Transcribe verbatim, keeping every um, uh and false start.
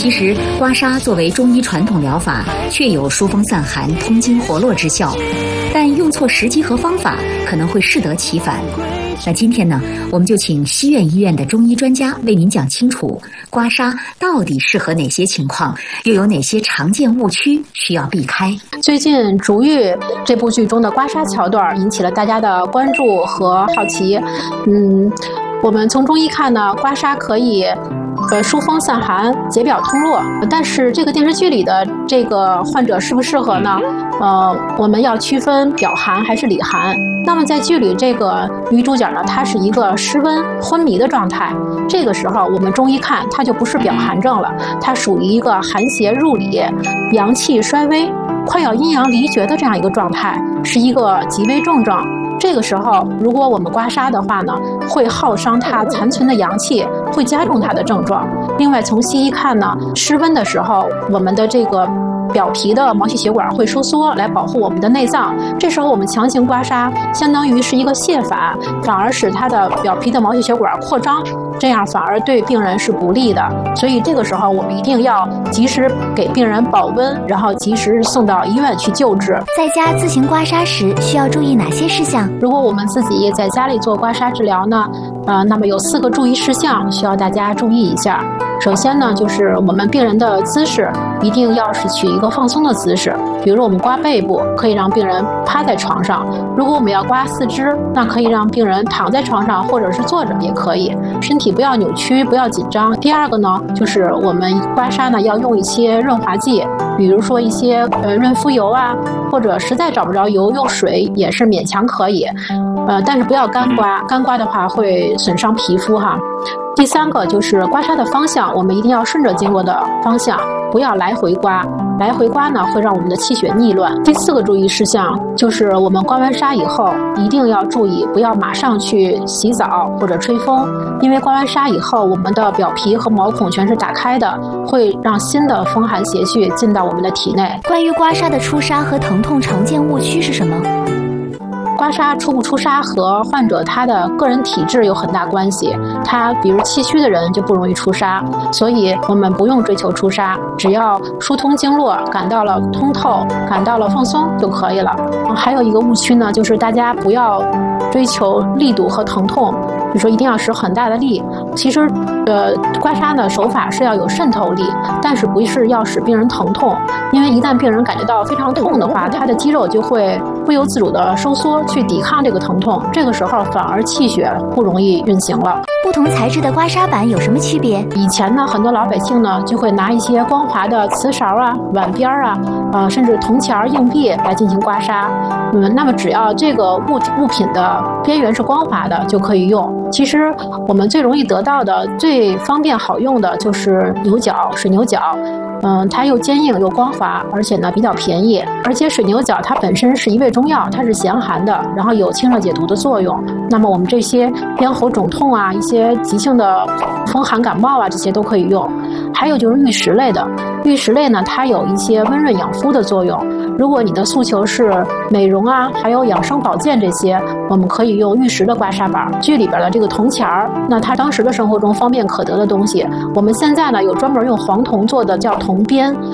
其实，刮痧作为中医传统疗法，确有疏风散寒、通经活络之效，但用错时机和方法，可能会适得其反。那今天呢，我们就请西苑医院的中医专家为您讲清楚，刮痧到底适合哪些情况，又有哪些常见误区需要避开。 最近《竹玉》这部剧中的刮痧桥段引起了大家的关注和好奇。嗯，我们从中医看呢，刮痧可以呃，疏风散寒、解表通络，但是这个电视剧里的这个患者适不适合呢？呃，我们要区分表寒还是里寒。那么在剧里，这个女主角呢，她是一个失温、昏迷的状态。这个时候，我们中医看，它就不是表寒症了，它属于一个寒邪入里、阳气衰微、快要阴阳离绝的这样一个状态，是一个极为重症。这个时候，如果我们刮痧的话呢，会耗伤它残存的阳气，会加重它的症状。另外，从西医看呢，失温的时候，我们的这个表皮的毛细血管会收缩，来保护我们的内脏。这时候我们强行刮痧，相当于是一个泻法，反而使它的表皮的毛细血管扩张，这样反而对病人是不利的。所以这个时候我们一定要及时给病人保温，然后及时送到医院去救治。 在家自行刮痧时需要注意哪些事项？ 如果我们自己在家里做刮痧治疗呢，呃，那么有四个注意事项需要大家注意一下。首先呢，就是我们病人的姿势一定要是取一个放松的姿势，比如说我们刮背部，可以让病人趴在床上；如果我们要刮四肢，那可以让病人躺在床上或者是坐着也可以，身体不要扭曲，不要紧张。第二个呢，就是我们刮痧呢要用一些润滑剂，比如说一些呃润肤油啊，或者实在找不着油，用水也是勉强可以，呃，但是不要干刮，干刮的话会损伤皮肤哈。第三个就是刮痧的方向，我们一定要顺着经络的方向，不要来回刮。来回刮呢，会让我们的气血逆乱。第四个注意事项就是我们刮完痧以后，一定要注意不要马上去洗澡或者吹风，因为刮完痧以后，我们的表皮和毛孔全是打开的，会让新的风寒邪气进到我们的体内。 关于刮痧的出痧和疼痛常见误区是什么？ 刮痧出不出痧和患者他的个人体质有很大关系，他比如气虚的人就不容易出痧，所以我们不用追求出痧，只要疏通经络，感到了通透，感到了放松就可以了。还有一个误区呢，就是大家不要追求力度和疼痛，比如说一定要使很大的力。其实呃，刮痧的手法是要有渗透力，但是不是要使病人疼痛，因为一旦病人感觉到非常痛的话，他的肌肉就会不由自主的收缩去抵抗这个疼痛，这个时候反而气血不容易运行了。 不同材质的刮痧板有什么区别？ 以前呢，很多老百姓呢就会拿一些光滑的瓷勺啊、碗边啊，呃，甚至铜钱、硬币来进行刮痧。嗯，那么只要这个物物品的边缘是光滑的就可以用。其实我们最容易得到的、最方便好用的就是牛角、水牛角。嗯，它又坚硬又光滑，而且呢比较便宜。而且水牛角它本身是一味中药，它是咸寒的，然后有清热解毒的作用。那么我们这些咽喉肿痛啊，一些急性的风寒感冒啊，这些都可以用。还有就是玉石类的，玉石类呢，它有一些温润养肤的作用。如果你的诉求是美容啊，还有养生保健这些，我们可以用玉石的刮痧板。剧里边的这个铜钱儿，那它当时的生活中方便可得的东西。我们现在呢有专门用黄铜做的叫铜鞭，